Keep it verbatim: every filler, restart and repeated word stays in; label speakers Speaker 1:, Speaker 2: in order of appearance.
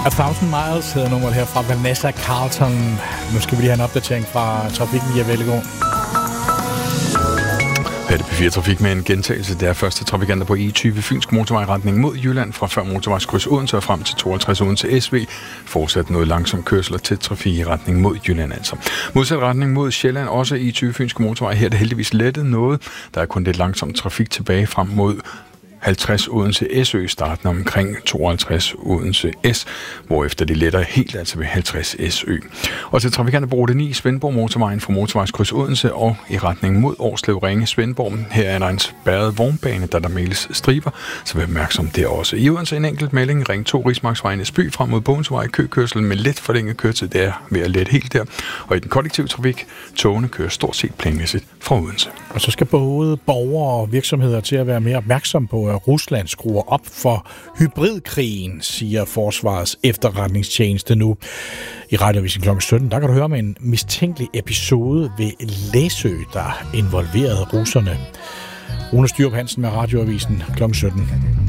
Speaker 1: A Thousand Miles hedder nummeret her fra Vanessa Carlton. Nu skal vi lige have en opdatering fra trafikken via Vellegård.
Speaker 2: Her er det P fire Trafik med en gentagelse. Der er første trafikanter på E tyve Fynsk Motorvej retning mod Jylland fra før motorvejskryds Odense og frem til tooghalvtreds Odense S V. Fortsat noget langsom kørsel og tæt trafik i retning mod Jylland altså. Modsat retning mod Sjælland, også E tyve Fynsk Motorvej. Her er det heldigvis lettet noget. Der er kun lidt langsom trafik tilbage frem mod halvtreds Odense S Ø, starten omkring tooghalvtreds Odense S, hvorefter det letter helt altså ved halvtreds S Ø. Og til trafikanter på rute ni, Svendborg Motorvejen fra motorvejskryds Odense og i retning mod Årslev Ringe Svendborg. Her er der en spærret vognbane, der der meldes striber, så vær opmærksom det også. I Odense en enkelt melding, ring to Rismarksvejen Esby frem mod Bogenvej, køkørsel med let forlænget køretid, det er ved at lette helt der. Og i den kollektive trafik, togene kører stort set planmæssigt fra Odense.
Speaker 1: Og så skal både borgere og virksomheder til at være mere opmærksom på, at Rusland skruer op for hybridkrigen, siger Forsvarets efterretningstjeneste nu. I Radioavisen klokken sytten, der kan du høre om en mistænkelig episode ved Læsø, der involverede russerne. Rune Styrup Hansen med Radioavisen klokken sytten.